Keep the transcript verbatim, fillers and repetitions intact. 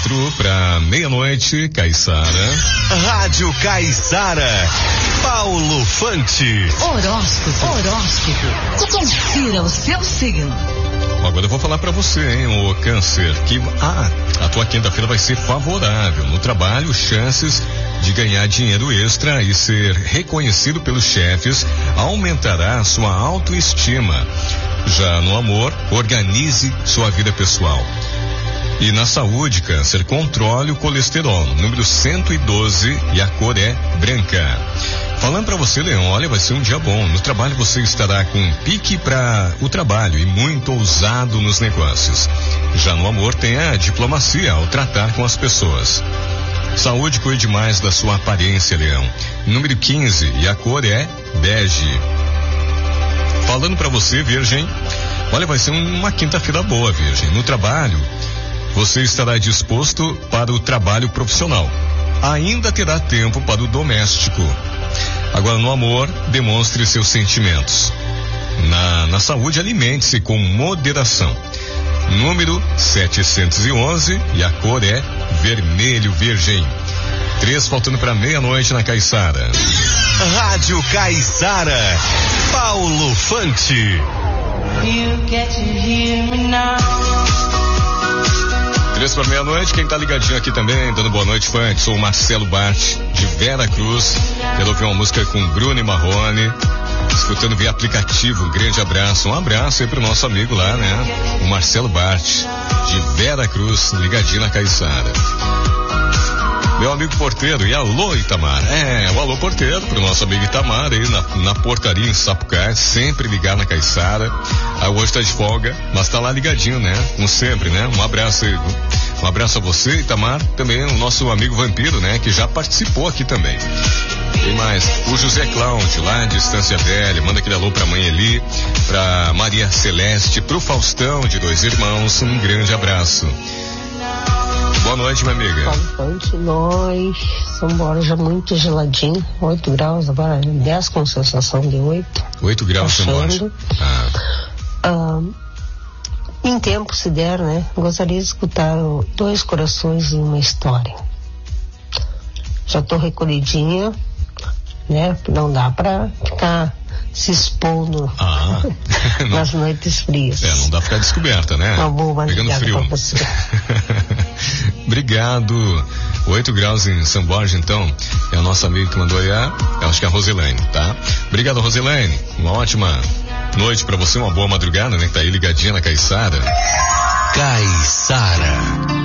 quatro para meia-noite, Caiçara. Rádio Caiçara, Paulo Fante. Horóscopo, horóscopo. Confira o seu signo. Agora eu vou falar pra você, hein, o Câncer, que ah, a tua quinta-feira vai ser favorável. No trabalho, chances de ganhar dinheiro extra e ser reconhecido pelos chefes aumentará sua autoestima. Já no amor, organize sua vida pessoal. E na saúde, Câncer, controle o colesterol, número cento e doze, e a cor é branca. Falando pra você, Leão, olha, vai ser um dia bom. No trabalho você estará com um pique para o trabalho e muito ousado nos negócios. Já no amor, tem a diplomacia ao tratar com as pessoas. Saúde, cuide mais da sua aparência, Leão. Número quinze, e a cor é bege. Falando pra você, Virgem, olha, vai ser uma quinta-feira boa, Virgem. No trabalho, você estará disposto para o trabalho profissional. Ainda terá tempo para o doméstico. Agora, no amor, demonstre seus sentimentos. Na, na saúde, alimente-se com moderação. Número setecentos e onze, e a cor é vermelho, Virgem. Três faltando para meia-noite na Caiçara. Rádio Caiçara, Paulo Fante. You get to hear me now. Três para meia-noite, quem tá ligadinho aqui também, dando boa noite, Fante, sou o Marcelo Bart, de Vera Cruz. Quero ouvir uma música com Bruno e Marrone, escutando via aplicativo. Um grande abraço, um abraço aí pro nosso amigo lá, né? O Marcelo Bart, de Vera Cruz, ligadinho na Caiçara. Meu amigo porteiro, e alô Itamar, é, o alô porteiro pro nosso amigo Itamar aí na, na portaria em Sapucaí, sempre ligar na Caiçara. Ah, hoje tá de folga, mas tá lá ligadinho, né? Como sempre, né? Um abraço aí, um abraço a você, Itamar, também o nosso amigo Vampiro, né? Que já participou aqui também. Tem mais, o José Cláudio, lá de Estância Velha, manda aquele alô pra mãe Eli, pra Maria Celeste, pro Faustão, de Dois Irmãos, um grande abraço. Boa noite, minha amiga. Bastante, nós, São Borja já muito geladinho, oito graus, agora dez com sensação de oito. oito graus, São Borja. Ah. Ah, em tempo, se der, né? Gostaria de escutar o Dois Corações em uma História. Já tô recolhidinha, né? Não dá pra ficar se expondo ah, nas noites frias. É, não dá pra ficar descoberta, né? Uma boa pegando frio. Pra você. Obrigado. oito graus em São Borja, então. É a nossa amiga que mandou aí, a, acho que é a Rosilene, tá? Obrigado, Rosilene. Uma ótima noite pra você, uma boa madrugada, né? Que tá aí ligadinha na Caiçara. Caiçara.